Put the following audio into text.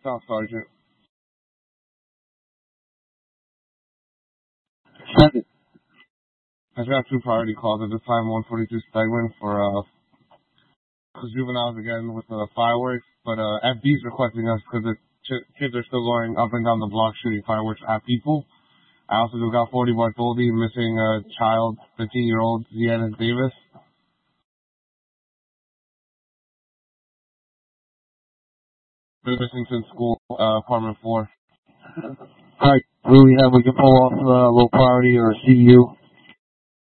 Staff Sergeant. Send it. I just got 2 priority calls at this time. 142 Stegman for juveniles again with fireworks. But FB's requesting us because the kids are still going up and down the block shooting fireworks at people. I also just got 40 Bartholdi, missing a child, 15-year-old Ziannis Davis. Missing School, Apartment 4. Alright, who do we have? We can pull off low priority or CU.